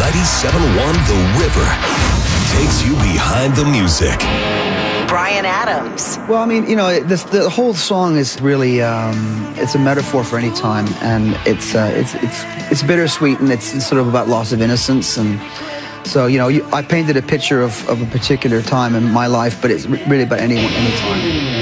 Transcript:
97.1 The River takes you behind the music. Bryan Adams. Well, I mean, you know, the whole song is really it's a metaphor for any time, and it's bittersweet, and it's sort of about loss of innocence. And so, you know, I painted a picture of a particular time in my life, but it's really about any time.